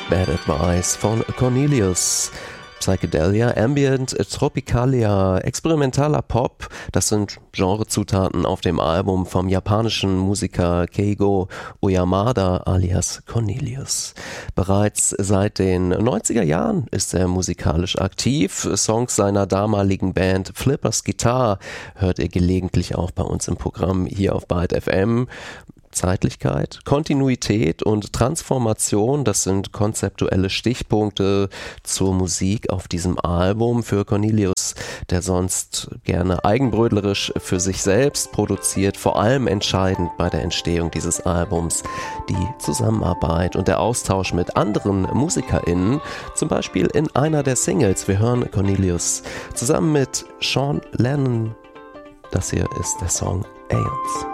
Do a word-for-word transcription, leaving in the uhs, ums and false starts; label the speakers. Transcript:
Speaker 1: Bad Advice von Cornelius. Psychedelia, Ambient, Tropicalia, experimentaler Pop, das sind Genrezutaten auf dem Album vom japanischen Musiker Keigo Oyamada alias Cornelius. Bereits seit den neunziger Jahren ist er musikalisch aktiv. Songs seiner damaligen Band Flippers Guitar hört ihr gelegentlich auch bei uns im Programm hier auf Byte F M. Zeitlichkeit, Kontinuität und Transformation, das sind konzeptuelle Stichpunkte zur Musik auf diesem Album für Cornelius, der sonst gerne eigenbrötlerisch für sich selbst produziert. Vor allem entscheidend bei der Entstehung dieses Albums die Zusammenarbeit und der Austausch mit anderen MusikerInnen, zum Beispiel in einer der Singles. Wir hören Cornelius zusammen mit Sean Lennon. Das hier ist der Song Aeons.